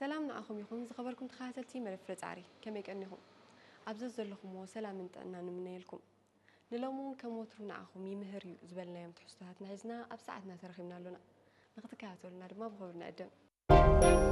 سلام نعخم يخون زخبركم تخاتلتي ملف رزعري كما يكأنهم أبزز لكم وسلام انتقنا نمنيلكم نلومون كموترو نعخم يمهريو زبالنا يوم تحسوهات نعزنا أبساعدنا ترخيمنا لنا نغتكاتو لنا ما بغور نقدم